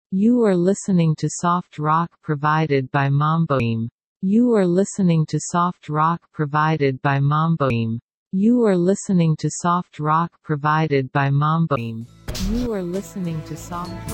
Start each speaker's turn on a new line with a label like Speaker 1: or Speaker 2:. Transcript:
Speaker 1: You are listening to soft rock provided by Mamboim. You are listening to soft rock provided by Mamboim. You are listening to soft rock provided by Mamboim. You are listening to soft rock.